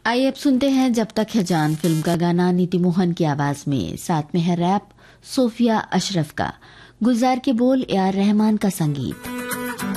आइए अब सुनते हैं जब तक है जान फिल्म का गाना नीति मोहन की आवाज में, साथ में है रैप सोफिया अशरफ का, गुलजार के बोल ए आर रहमान का संगीत।